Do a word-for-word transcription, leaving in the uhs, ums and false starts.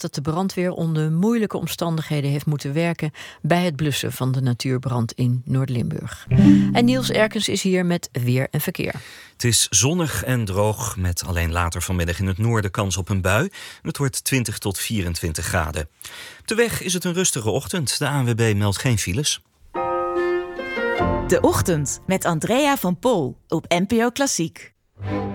zegt dat de brandweer onder moeilijke omstandigheden heeft moeten werken bij het blussen van de natuurbrand in Noord-Limburg. En Niels Erkens is hier met weer en verkeer. Het is zonnig en droog, met alleen later vanmiddag in het noorden kans op een bui. Het wordt twintig tot vierentwintig graden. Op de weg is het een rustige ochtend. De A N W B meldt geen files. De Ochtend met Andrea van Pol op N P O Klassiek.